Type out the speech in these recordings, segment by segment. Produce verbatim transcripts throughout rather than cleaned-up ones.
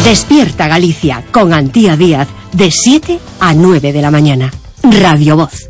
Despierta Galicia con Antía Díaz de siete a nueve de la mañana. Radio Voz.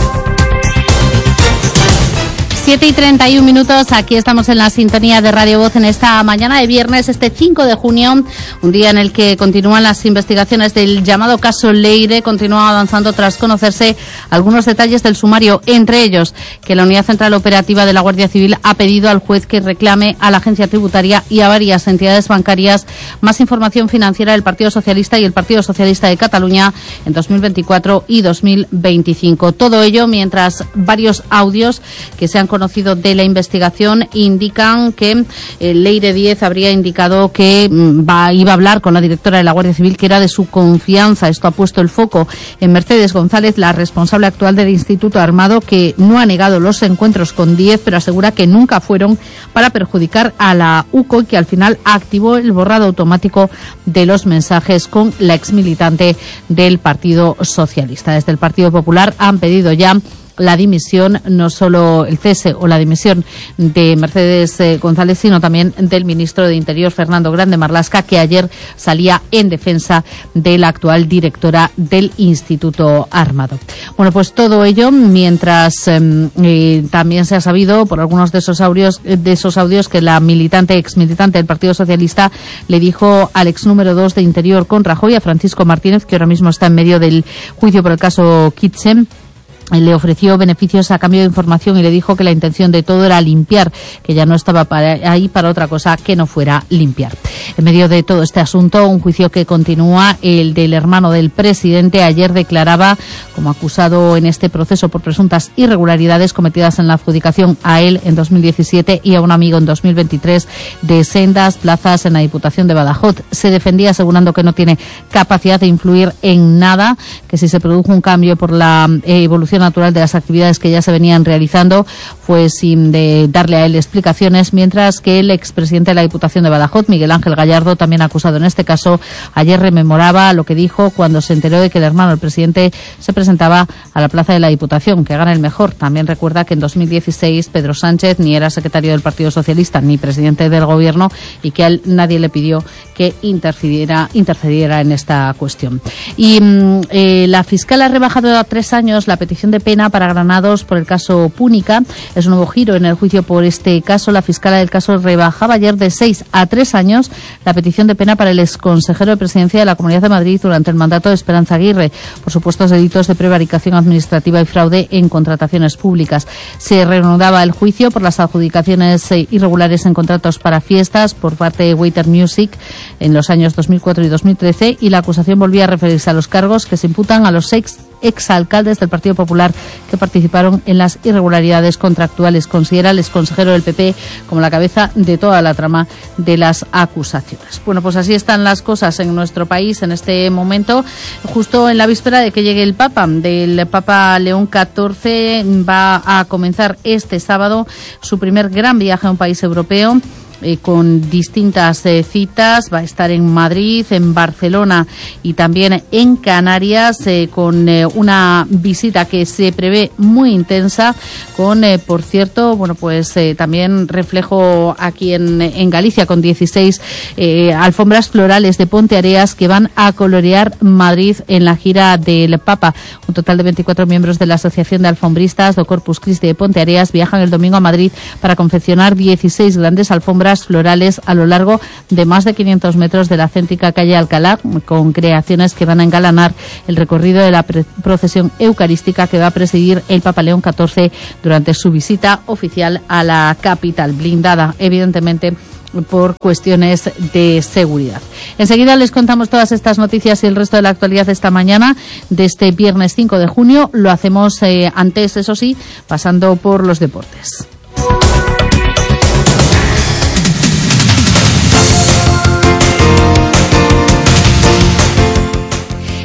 siete y treinta y un minutos, aquí estamos en la sintonía de Radio Voz en esta mañana de viernes, este cinco de junio, un día en el que continúan las investigaciones del llamado caso Leire, continúa avanzando tras conocerse algunos detalles del sumario, entre ellos que la Unidad Central Operativa de la Guardia Civil ha pedido al juez que reclame a la Agencia Tributaria y a varias entidades bancarias más información financiera del Partido Socialista y el Partido Socialista de Cataluña en dos mil veinticuatro y dos mil veinticinco. Todo ello mientras varios audios que se han conocido de la investigación indican que eh, Leire Díez habría indicado que mm, va, iba a hablar con la directora de la Guardia Civil, que era de su confianza. Esto ha puesto el foco en Mercedes González, la responsable actual del Instituto Armado, que no ha negado los encuentros con Díez, pero asegura que nunca fueron para perjudicar a la U C O y que al final activó el borrado automático de los mensajes con la exmilitante del Partido Socialista. Desde el Partido Popular han pedido ya la dimisión, no solo el cese o la dimisión de Mercedes eh, González, sino también del ministro de Interior, Fernando Grande Marlaska, que ayer salía en defensa de la actual directora del Instituto Armado. Bueno, pues todo ello mientras eh, eh, también se ha sabido por algunos de esos audios, de esos audios que la militante, exmilitante del Partido Socialista le dijo al ex número dos de Interior con Rajoy, a Francisco Martínez, que ahora mismo está en medio del juicio por el caso Kitchen, le ofreció beneficios a cambio de información y le dijo que la intención de todo era limpiar, que ya no estaba para ahí para otra cosa que no fuera limpiar. En medio de todo este asunto, un juicio que continúa, el del hermano del presidente, ayer declaraba como acusado en este proceso por presuntas irregularidades cometidas en la adjudicación a él en dos mil diecisiete y a un amigo en dos mil veintitrés de sendas plazas en la Diputación de Badajoz. Se defendía asegurando que no tiene capacidad de influir en nada, que si se produjo un cambio por la eh, evolución natural de las actividades que ya se venían realizando fue sin de darle a él explicaciones, mientras que el expresidente de la Diputación de Badajoz, Miguel Ángel Gallardo, también acusado en este caso, ayer rememoraba lo que dijo cuando se enteró de que el hermano del presidente se presentaba a la plaza de la Diputación, que gana el mejor. También recuerda que en dos mil dieciséis Pedro Sánchez ni era secretario del Partido Socialista ni presidente del Gobierno y que a él nadie le pidió que intercediera, intercediera en esta cuestión. Y eh, la fiscal ha rebajado a tres años la petición de pena para Granados por el caso Púnica. Es un nuevo giro en el juicio por este caso. La fiscala del caso rebajaba ayer de seis a tres años la petición de pena para el exconsejero de Presidencia de la Comunidad de Madrid durante el mandato de Esperanza Aguirre por supuestos delitos de prevaricación administrativa y fraude en contrataciones públicas. Se reanudaba el juicio por las adjudicaciones irregulares en contratos para fiestas por parte de Waiter Music en los años dos mil cuatro y dos mil trece, y la acusación volvía a referirse a los cargos que se imputan a los seis exalcaldes del Partido Popular que participaron en las irregularidades contractuales. Considera el exconsejero del P P como la cabeza de toda la trama de las acusaciones. Bueno, pues así están las cosas en nuestro país en este momento, justo en la víspera de que llegue el Papa. Del Papa León catorce va a comenzar este sábado su primer gran viaje a un país europeo. Eh, con distintas eh, citas. Va a estar en Madrid, en Barcelona y también en Canarias, eh, con eh, una visita que se prevé muy intensa, con, eh, por cierto, bueno, pues eh, también reflejo aquí en, en Galicia, con dieciséis eh, alfombras florales de Ponteareas que van a colorear Madrid en la gira del Papa. Un total de veinticuatro miembros de la Asociación de Alfombristas do Corpus Christi de Ponteareas viajan el domingo a Madrid para confeccionar dieciséis grandes alfombras florales a lo largo de más de quinientos metros de la céntrica calle Alcalá, con creaciones que van a engalanar el recorrido de la procesión eucarística que va a presidir el Papa León catorce durante su visita oficial a la capital, blindada evidentemente por cuestiones de seguridad. Enseguida les contamos todas estas noticias y el resto de la actualidad de esta mañana de este viernes cinco de junio. Lo hacemos eh, antes, eso sí, pasando por los deportes.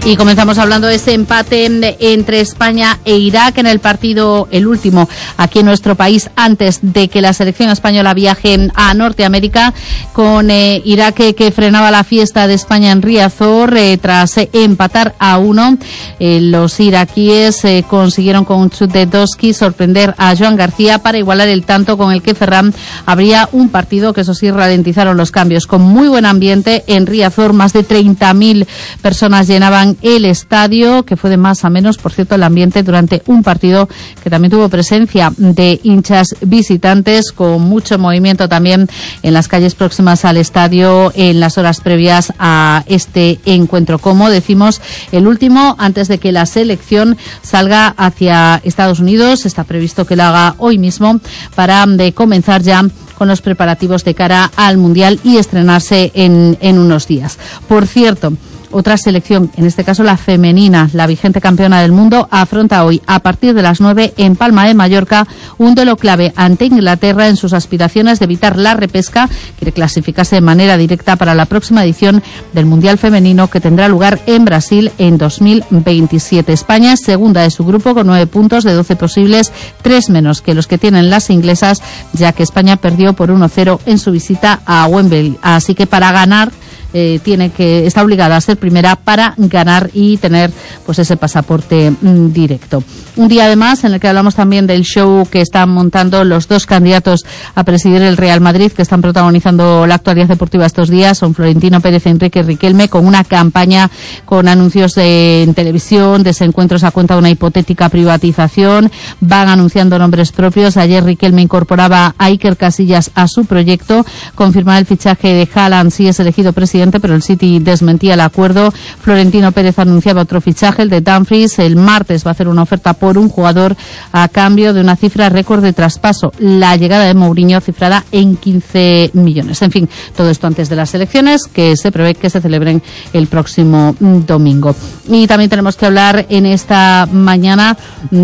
Y comenzamos hablando de ese empate entre España e Irak en el partido, el último, aquí en nuestro país, antes de que la selección española viaje a Norteamérica, con eh, Irak eh, que frenaba la fiesta de España en Riazor eh, tras eh, empatar a uno. Eh, los iraquíes eh, consiguieron con un chut de Doski sorprender a Joan García para igualar el tanto con el que Ferran habría un partido que, eso sí, ralentizaron los cambios. Con muy buen ambiente en Riazor, más de treinta mil personas llenaban el estadio, que fue de más a menos, por cierto, el ambiente durante un partido que también tuvo presencia de hinchas visitantes, con mucho movimiento también en las calles próximas al estadio en las horas previas a este encuentro. Como decimos, el último antes de que la selección salga hacia Estados Unidos. Está previsto que lo haga hoy mismo para de comenzar ya con los preparativos de cara al Mundial y estrenarse en, en unos días. Por cierto, otra selección, en este caso la femenina, la vigente campeona del mundo, afronta hoy, a partir de las nueve, en Palma de Mallorca, un duelo clave ante Inglaterra en sus aspiraciones de evitar la repesca. Quiere clasificarse de manera directa para la próxima edición del Mundial Femenino, que tendrá lugar en Brasil en dos mil veintisiete. España es segunda de su grupo con nueve puntos de doce posibles, tres menos que los que tienen las inglesas, ya que España perdió por uno cero en su visita a Wembley. Así que para ganar, Eh, tiene que está obligada a ser primera para ganar y tener pues ese pasaporte mm, directo. Un día además en el que hablamos también del show que están montando los dos candidatos a presidir el Real Madrid, que están protagonizando la actualidad deportiva estos días. Son Florentino Pérez, Enrique Riquelme, con una campaña con anuncios de, en televisión, desencuentros a cuenta de una hipotética privatización. Van anunciando nombres propios. Ayer Riquelme incorporaba a Iker Casillas a su proyecto. Confirmar el fichaje de Haaland si es elegido presidente, pero el City desmentía el acuerdo. Florentino Pérez anunciaba otro fichaje, el de Dumfries. El martes va a hacer una oferta por un jugador a cambio de una cifra récord de traspaso. La llegada de Mourinho cifrada en quince millones. En fin, todo esto antes de las elecciones, que se prevé que se celebren el próximo domingo. Y también tenemos que hablar en esta mañana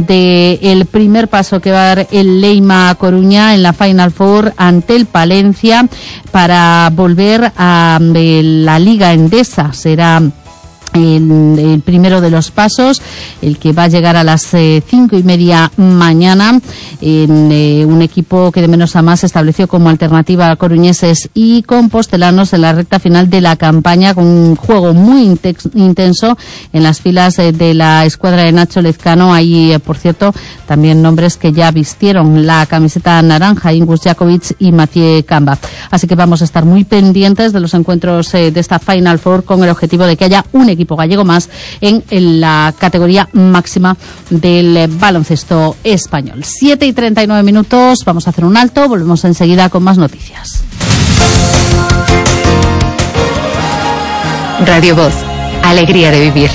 del primer paso que va a dar el Leima Coruña en la Final Four ante el Palencia para volver a la Liga Endesa. Será El, el primero de los pasos, el que va a llegar a las eh, cinco y media mañana, en eh, un equipo que de menos a más se estableció como alternativa a coruñeses y compostelanos en la recta final de la campaña, con un juego muy intenso en las filas eh, de la escuadra de Nacho Lezcano. Ahí, eh, por cierto, también nombres que ya vistieron la camiseta naranja, Ingus Jakovic y Mathieu Camba. Así que vamos a estar muy pendientes de los encuentros eh, de esta Final Four, con el objetivo de que haya un equipo equipo gallego más en, en la categoría máxima del eh, baloncesto español. siete y treinta y nueve minutos, vamos a hacer un alto, volvemos enseguida con más noticias. Radio Voz, alegría de vivir.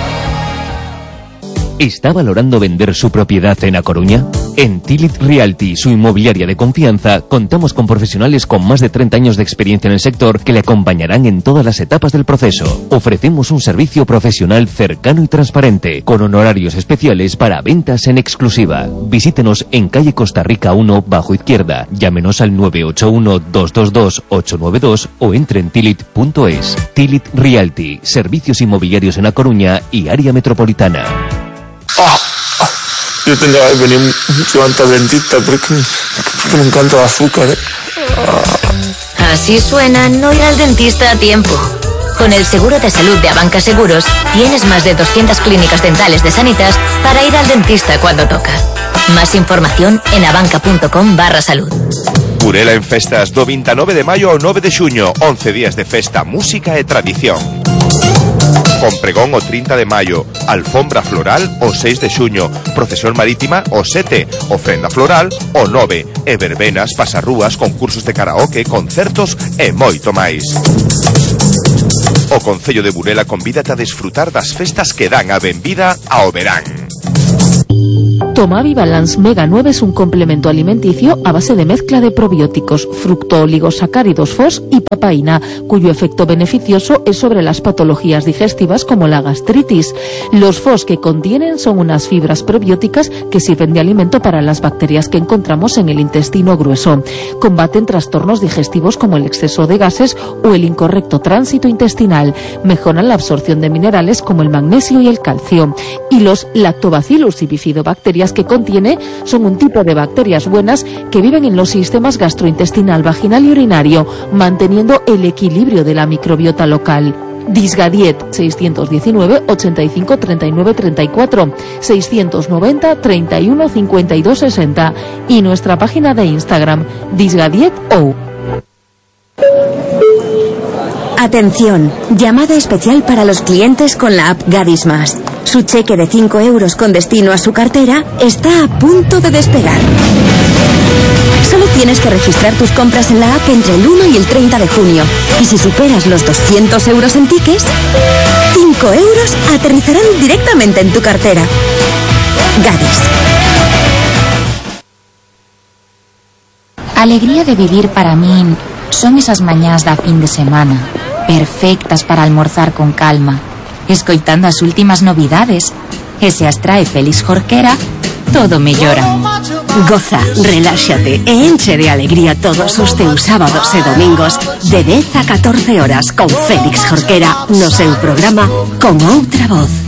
¿Está valorando vender su propiedad en A Coruña? En Tilit Realty, su inmobiliaria de confianza, contamos con profesionales con más de treinta años de experiencia en el sector que le acompañarán en todas las etapas del proceso. Ofrecemos un servicio profesional cercano y transparente, con honorarios especiales para ventas en exclusiva. Visítenos en calle Costa Rica uno, bajo izquierda. Llámenos al nueve ocho uno, dos dos dos, ocho nueve dos o entre en tilit punto es. Tilit Realty, servicios inmobiliarios en A Coruña y área metropolitana. Oh, oh, yo tendría que venir mucho antes al dentista porque, porque me encanta el azúcar, ¿eh? Oh. Así suena no ir al dentista a tiempo. Con el seguro de salud de Abanca Seguros tienes más de doscientas clínicas dentales de Sanitas para ir al dentista cuando toca. Más información en abanca.com barra salud. Burela en festas do veintinueve de maio ao nove de xuño. once días de festa, música e tradición. Con pregón o trinta de maio, alfombra floral o seis de xuño, procesión marítima o sete, ofrenda floral o nove, e verbenas, pasarrúas, concursos de karaoke, concertos e moito máis. O Concello de Burela convídate a desfrutar das festas que dan a benvida ao verán. Tomavi Balance Mega nueve es un complemento alimenticio a base de mezcla de probióticos, fructooligosacáridos F O S y papaína, cuyo efecto beneficioso es sobre las patologías digestivas como la gastritis. Los F O S que contienen son unas fibras probióticas que sirven de alimento para las bacterias que encontramos en el intestino grueso. Combaten trastornos digestivos como el exceso de gases o el incorrecto tránsito intestinal. Mejoran la absorción de minerales como el magnesio y el calcio. Y los lactobacillus y bifidobacterias que contiene son un tipo de bacterias buenas que viven en los sistemas gastrointestinal, vaginal y urinario, manteniendo el equilibrio de la microbiota local. Disgadiet seiscientos diecinueve ochenta y cinco treinta y nueve treinta y cuatro, seiscientos noventa treinta y uno cincuenta y dos sesenta y nuestra página de Instagram disgadiet.o. Atención, llamada especial para los clientes con la app Gadis Más. Su cheque de cinco euros con destino a su cartera está a punto de despegar. Solo tienes que registrar tus compras en la app entre el uno y el treinta de junio. Y si superas los doscientos euros en tickets, cinco euros aterrizarán directamente en tu cartera. Gadis. Alegría de vivir para mí son esas mañás da fin de semana, perfectas para almorzar con calma, escoitando as últimas novidades, e se as trae Félix Jorquera, todo mellora. Goza, reláxate e enche de alegría todos os teus sábados e domingos de dez a catorce horas con Félix Jorquera no seu programa Con Outra Voz.